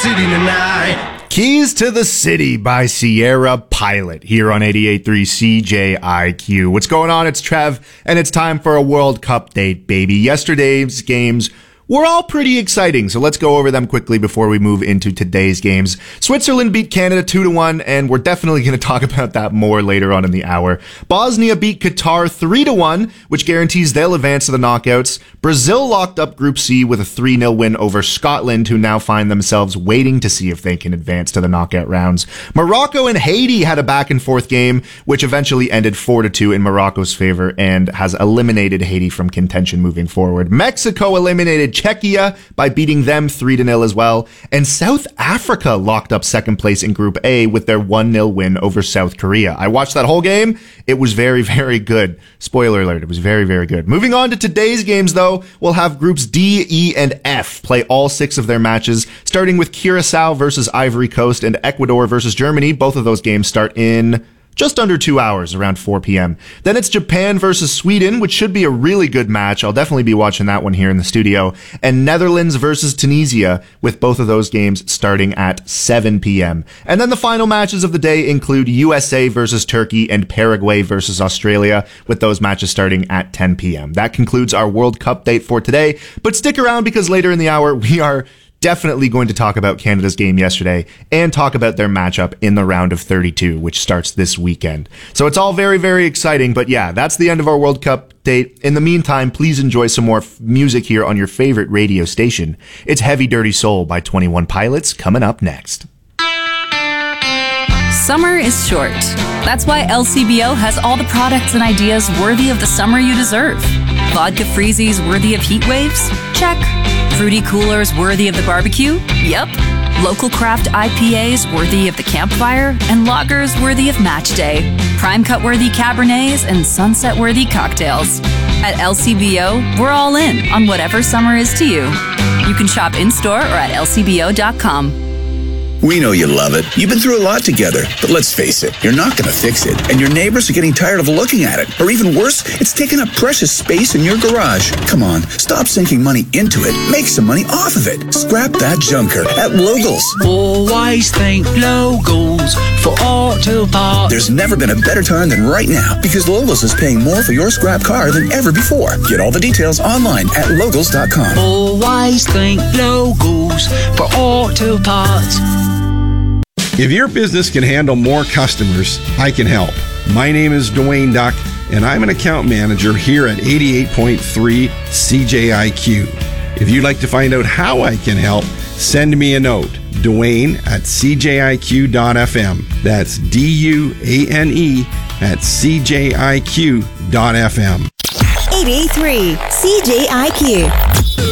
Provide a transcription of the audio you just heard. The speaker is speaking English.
city tonight. Keys to the City by Sierra Pilot here on 88.3 CJIQ. What's going on? It's Trev, and it's time for a World Cup date, baby. Yesterday's games were all pretty exciting, so let's go over them quickly before we move into today's games. Switzerland beat Canada 2-1, and we're definitely going to talk about that more later on in the hour. Bosnia beat Qatar 3-1, which guarantees they'll advance to the knockouts. Brazil locked up Group C with a 3-0 win over Scotland, who now find themselves waiting to see if they can advance to the knockout rounds. Morocco and Haiti had a back-and-forth game, which eventually ended 4-2 in Morocco's favor and has eliminated Haiti from contention moving forward. Mexico eliminated Czechia by beating them 3-0 as well. And South Africa locked up second place in Group A with their 1-0 win over South Korea. I watched that whole game. It was very, very good. Spoiler alert, it was very, very good. Moving on to today's games, though, we'll have Groups D, E, and F play all 6 of their matches, starting with Curacao versus Ivory Coast and Ecuador versus Germany. Both of those games start in just under 2 hours, around 4 p.m. Then it's Japan versus Sweden, which should be a really good match. I'll definitely be watching that one here in the studio. And Netherlands versus Tunisia, with both of those games starting at 7 p.m. And then the final matches of the day include USA versus Turkey and Paraguay versus Australia, with those matches starting at 10 p.m. That concludes our World Cup date for today. But stick around, because later in the hour, we are definitely going to talk about Canada's game yesterday and talk about their matchup in the round of 32, which starts this weekend. So it's all very, very exciting. But yeah, that's the end of our World Cup date. In the meantime, please enjoy some more music here on your favorite radio station. It's Heavy Dirty Soul by 21 Pilots coming up next. Summer is short. That's why LCBO has all the products and ideas worthy of the summer you deserve. Vodka freezies worthy of heat waves? Check. Fruity coolers worthy of the barbecue? Yep. Local craft IPAs worthy of the campfire? And lagers worthy of match day. Prime cut worthy Cabernets and sunset worthy cocktails. At LCBO, we're all in on whatever summer is to you. You can shop in-store or at lcbo.com. We know you love it. You've been through a lot together. But let's face it, you're not going to fix it. And your neighbors are getting tired of looking at it. Or even worse, it's taking up precious space in your garage. Come on, stop sinking money into it. Make some money off of it. Scrap that junker at Logos. Always think Logos for auto parts. There's never been a better time than right now, because Logos is paying more for your scrap car than ever before. Get all the details online at Logos.com. Always think Logos for auto parts. If your business can handle more customers, I can help. My name is Dwayne Duck, and I'm an account manager here at 88.3 CJIQ. If you'd like to find out how I can help, send me a note. Dwayne at CJIQ.FM. That's DUANE at CJIQ.FM. 88.3 CJIQ.